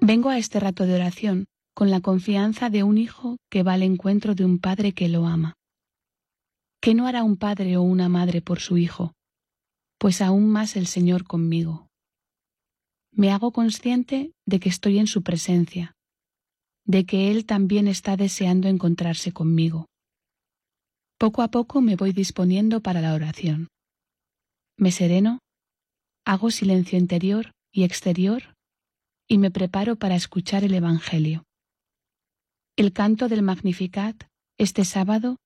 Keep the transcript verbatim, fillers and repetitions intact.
Vengo a este rato de oración con la confianza de un hijo que va al encuentro de un padre que lo ama. ¿Qué no hará un padre o una madre por su hijo? Pues aún más el Señor conmigo. Me hago consciente de que estoy en su presencia, de que Él también está deseando encontrarse conmigo. Poco a poco me voy disponiendo para la oración. Me sereno, hago silencio interior y exterior y me preparo para escuchar el Evangelio. El canto del Magnificat este sábado